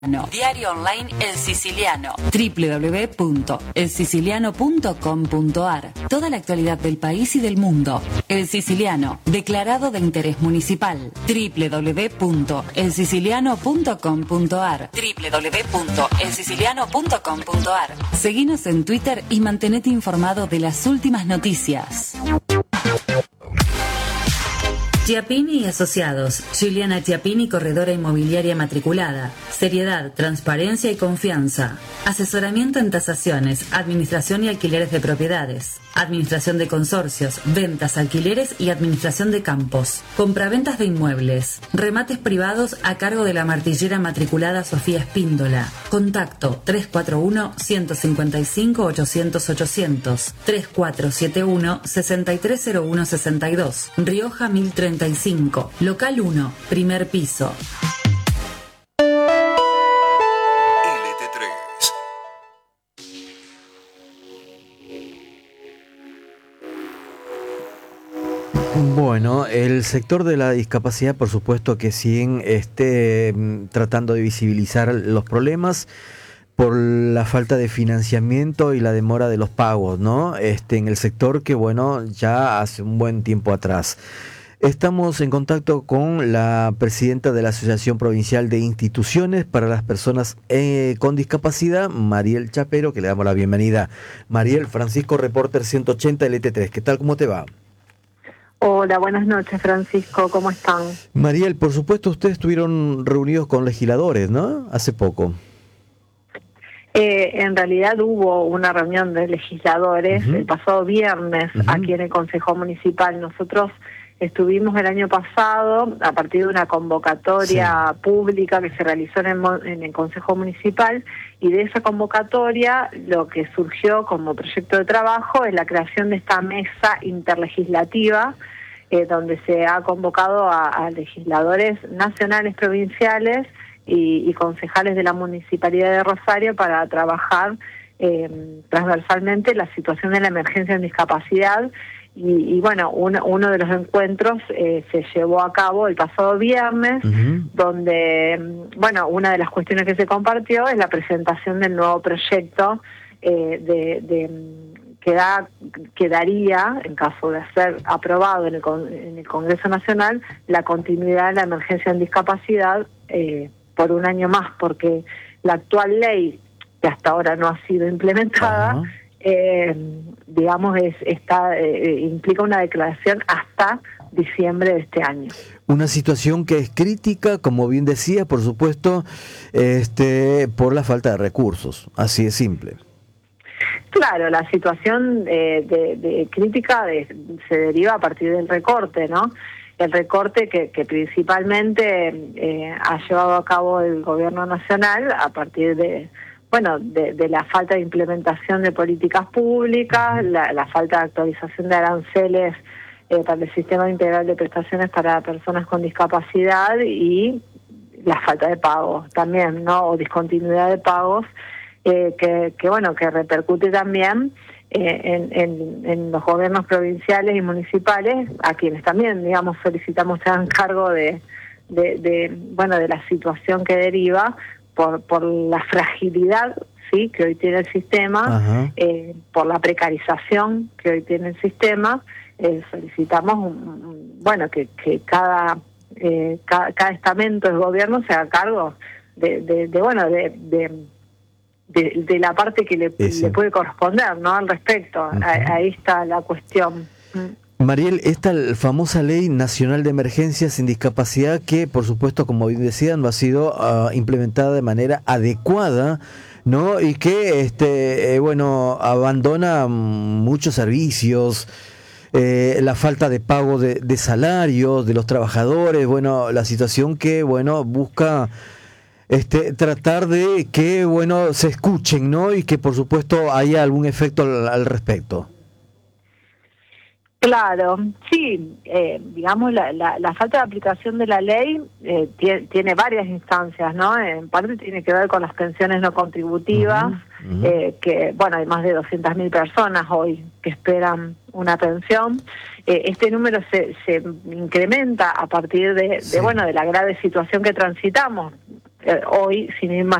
No. Diario online El Siciliano. www.elsiciliano.com.ar. Toda la actualidad del país y del mundo. El Siciliano, declarado de interés municipal. www.elsiciliano.com.ar. www.elsiciliano.com.ar. Seguinos en Twitter y mantenete informado de las últimas noticias. Chiappini y Asociados. Juliana Chiappini, corredora inmobiliaria matriculada. Seriedad, transparencia y confianza. Asesoramiento en tasaciones, administración y alquileres de propiedades. Administración de consorcios, ventas, alquileres y administración de campos. Compraventas de inmuebles. Remates privados a cargo de la martillera matriculada Sofía Espíndola. Contacto 341-155-800-800. 3471-630162. Rioja 1035. Local 1. Primer piso. Bueno, el sector de la discapacidad, por supuesto que siguen tratando de visibilizar los problemas por la falta de financiamiento y la demora de los pagos, ¿no? En el sector que, bueno, ya hace un buen tiempo atrás. Estamos en contacto con la presidenta de la Asociación Provincial de Instituciones para las Personas con Discapacidad, Mariel Chapero, que le damos la bienvenida. Mariel, Francisco, Reporter 180 LT3, ¿qué tal? ¿Cómo te va? Hola, buenas noches, Francisco, ¿cómo están? Mariel, por supuesto, ustedes estuvieron reunidos con legisladores, ¿no? Hace poco. En realidad hubo una reunión de legisladores el pasado viernes aquí en el Consejo Municipal. Nosotros estuvimos el año pasado a partir de una convocatoria pública que se realizó en el Consejo Municipal, y de esa convocatoria lo que surgió como proyecto de trabajo es la creación de esta mesa interlegislativa donde se ha convocado a legisladores nacionales, provinciales y concejales de la Municipalidad de Rosario para trabajar transversalmente la situación de la emergencia en discapacidad. Y bueno, uno de los encuentros se llevó a cabo el pasado viernes, donde, bueno, una de las cuestiones que se compartió es la presentación del nuevo proyecto que daría, en caso de ser aprobado en el Congreso Nacional, la continuidad de la emergencia en discapacidad por un año más, porque la actual ley, que hasta ahora no ha sido implementada, digamos, implica una declaración hasta diciembre de este año. Una situación que es crítica, como bien decía, por supuesto, por la falta de recursos, así de simple. Claro, la situación de crítica se deriva a partir del recorte, ¿no? El recorte que principalmente ha llevado a cabo el Gobierno Nacional a partir de la falta de implementación de políticas públicas, la falta de actualización de aranceles para el Sistema Integral de Prestaciones para Personas con Discapacidad, y la falta de pagos también, ¿no? O discontinuidad de pagos, que repercute también en los gobiernos provinciales y municipales, a quienes también, digamos, solicitamos se hagan cargo de la situación que deriva por la fragilidad, sí, que hoy tiene el sistema, por la precarización que hoy tiene el sistema. Solicitamos que cada estamento del gobierno se haga cargo de la parte que le puede corresponder, ¿no? Al respecto. Ahí está la cuestión. Mariel, esta famosa Ley Nacional de Emergencias en Discapacidad, que por supuesto, como bien decía, no ha sido implementada de manera adecuada, ¿no? Y que abandona muchos servicios, la falta de pago de salarios de los trabajadores, la situación que busca tratar de que se escuchen, ¿no? Y que por supuesto haya algún efecto al respecto. Claro, sí, digamos, la falta de aplicación de la ley tiene varias instancias, ¿no? En parte tiene que ver con las pensiones no contributivas, que, hay más de 200.000 personas hoy que esperan una pensión. Este número se incrementa a partir de la grave situación que transitamos. hoy, sin ir más